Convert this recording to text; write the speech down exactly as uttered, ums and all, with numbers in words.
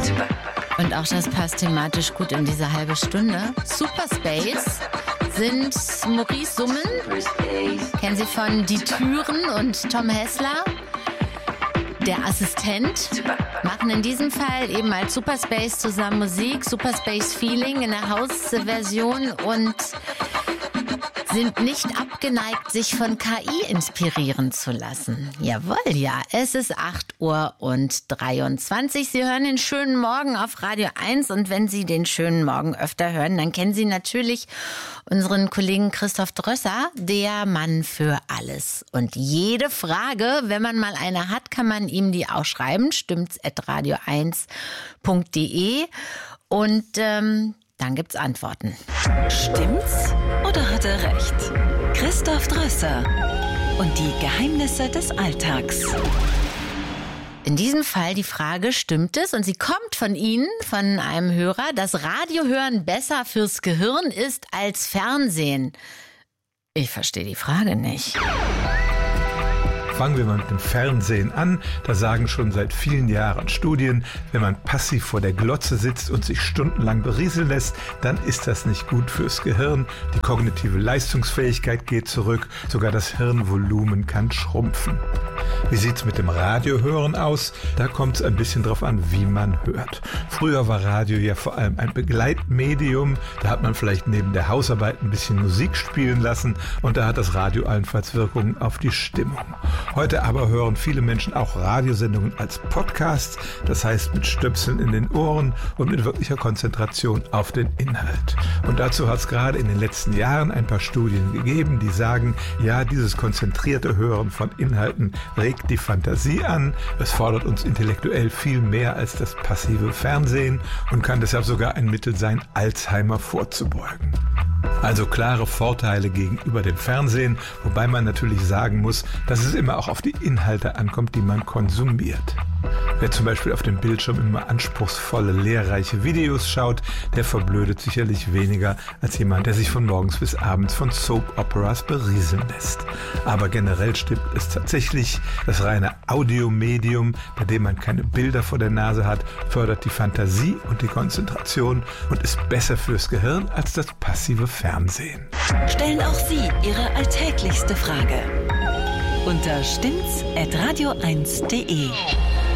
Und auch das passt thematisch gut in diese halbe Stunde. Superspace sind Maurice Summen, kennen Sie von Die Türen und Tom Hessler. Der Assistent, machen in diesem Fall eben als Superspace zusammen Musik, Superspace Feeling in der House-Version und sind nicht abgeneigt, sich von K I inspirieren zu lassen. Jawohl, ja, es ist acht Uhr und dreiundzwanzig. Sie hören den schönen Morgen auf Radio eins und wenn Sie den schönen Morgen öfter hören, dann kennen Sie natürlich unseren Kollegen Christoph Drösser, der Mann für alles. Und jede Frage, wenn man mal eine hat, kann man ihm die auch schreiben, stimmt's at radio eins punkt de und ähm, dann gibt's Antworten. Stimmt's oder hat er recht? Christoph Drösser und die Geheimnisse des Alltags. In diesem Fall die Frage, stimmt es? Und sie kommt von Ihnen, von einem Hörer, dass Radiohören besser fürs Gehirn ist als Fernsehen. Ich verstehe die Frage nicht. Fangen wir mal mit dem Fernsehen an. Da sagen schon seit vielen Jahren Studien, wenn man passiv vor der Glotze sitzt und sich stundenlang berieseln lässt, dann ist das nicht gut fürs Gehirn. Die kognitive Leistungsfähigkeit geht zurück, sogar das Hirnvolumen kann schrumpfen. Wie sieht's mit dem Radiohören aus? Da kommt es ein bisschen drauf an, wie man hört. Früher war Radio ja vor allem ein Begleitmedium. Da hat man vielleicht neben der Hausarbeit ein bisschen Musik spielen lassen und da hat das Radio allenfalls Wirkungen auf die Stimmung. Heute aber hören viele Menschen auch Radiosendungen als Podcasts, das heißt mit Stöpseln in den Ohren und mit wirklicher Konzentration auf den Inhalt. Und dazu hat es gerade in den letzten Jahren ein paar Studien gegeben, die sagen, ja, dieses konzentrierte Hören von Inhalten regt die Fantasie an, es fordert uns intellektuell viel mehr als das passive Fernsehen und kann deshalb sogar ein Mittel sein, Alzheimer vorzubeugen. Also klare Vorteile gegenüber dem Fernsehen, wobei man natürlich sagen muss, dass es immer auch auf die Inhalte ankommt, die man konsumiert. Wer zum Beispiel auf dem Bildschirm immer anspruchsvolle, lehrreiche Videos schaut, der verblödet sicherlich weniger als jemand, der sich von morgens bis abends von Soap-Operas berieseln lässt. Aber generell stimmt es tatsächlich, das reine Audiomedium, bei dem man keine Bilder vor der Nase hat, fördert die Fantasie und die Konzentration und ist besser fürs Gehirn als das passive Fernsehen. Stellen auch Sie Ihre alltäglichste Frage unter stimmt's at radio eins punkt de.